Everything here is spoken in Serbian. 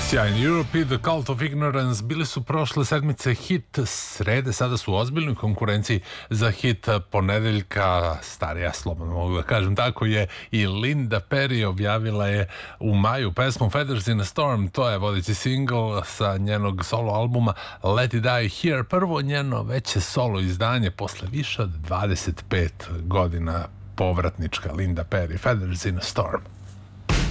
Sjajni Europe i The Cult of Ignorance bili su prošle sedmice hit srede, sada su u ozbiljnoj konkurenciji za hit ponedeljka. Starija, slobodno mogu da kažem tako, je i Linda Perry, objavila je u maju pesmu Feathers in a Storm, to je vodeći single sa njenog solo albuma Let It Die Here, prvo njeno veće solo izdanje posle više od 25 godina, povratnička Linda Perry, Feathers in a Storm.